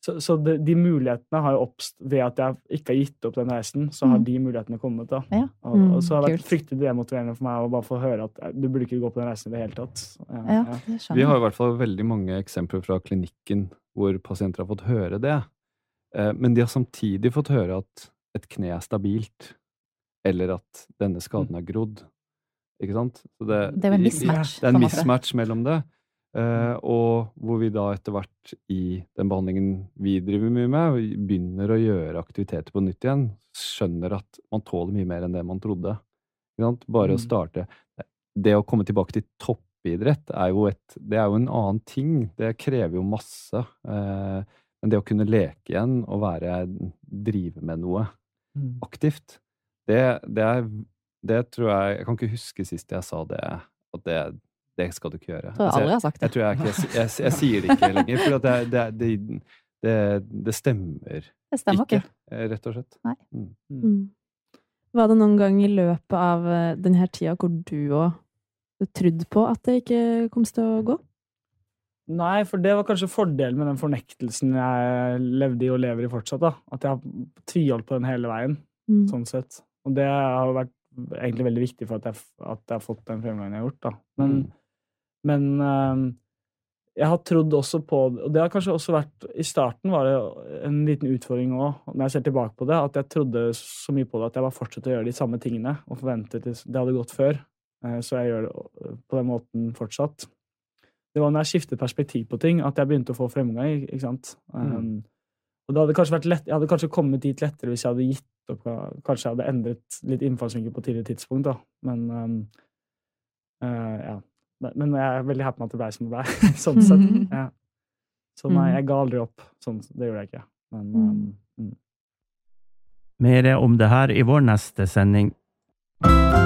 Så de mulighetene har jo oppstått ved at jeg ikke har gitt opp den reisen, så har de mulighetene kommet da. Ja. Og så har det vært Kult. fryktelig demotiverende for meg å bare få høre at du burde ikke gå på den reisen i det hele tatt. Ja, det skjønner Vi har jeg. i hvert fall veldig mange eksempler fra klinikken hvor pasienter har fått høre det. Men de har samtidig fått høre at et kne er stabilt, eller at denne skaden er grodd. Ikke sant? Så Det er jo en mismatch. Det er en på måte. mismatch mellom det. Og hvor vi da etter hvert i den behandlingen vi driver mye med, begynner å gjøre aktiviteter på nytt igjen, skjønner at man tåler mye mer enn det man trodde. Ikke sant? Bare å starte. Det å komme tilbake til toppidrett er jo en annen ting. Det krever jo masse. Men det å kunne leke igjen og drive med noe aktivt, det tror jeg kan ikke huske sist jeg sa det, at det skal du ikke gjøre. Jeg tror jeg aldri har sagt det. Jeg tror jeg sier det ikke lenger, for at det stemmer Det stemmer ikke, ikke. rett og slett. Nei. Var det noen gang i løpet av denne tida hvor du også trodde på at det ikke kom til å gå? Nei, for det var kanskje fordelen med den fornektelsen jeg levde i og lever i fortsatt da. At jeg har tviholdt på den hele veien, sånn sett. Og det har vært egentlig veldig viktig for at jeg har fått den fremgangen jeg har gjort da. Men jeg har trodd også på det, og det har kanskje også vært, i starten var det en liten utfordring også, når jeg ser tilbake på det, at jeg trodde så mye på det at jeg bare fortsatte å gjøre de samme tingene, og forventet det hadde gått før, så jeg gjør det på den måten fortsatt. Det var når jeg skiftet perspektiv på ting, at jeg begynte å få fremgang, ikke sant? Og det hadde kanskje vært lett, jeg hadde kanskje kommet dit lettere hvis jeg hadde gitt opp, kanskje jeg hadde endret litt innfallsvinkel på tidligere tidspunkt da, men ja. Men jeg er veldig happy med at det ble som det ble, sånn sett. Ja. Så nei, jeg ga aldri opp. Sånn, det gjorde jeg ikke. Men, Mer om det her i vår neste sending.